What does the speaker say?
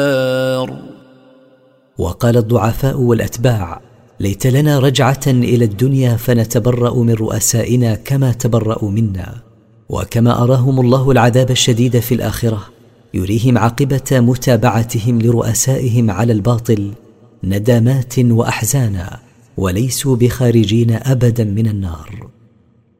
وقال الضعفاء والأتباع: ليت لنا رجعة إلى الدنيا فنتبرأ من رؤسائنا كما تبرأوا منا. وكما أراهم الله العذاب الشديد في الآخرة، يريهم عاقبة متابعتهم لرؤسائهم على الباطل ندامات وأحزانا، وليسوا بخارجين أبدا من النار.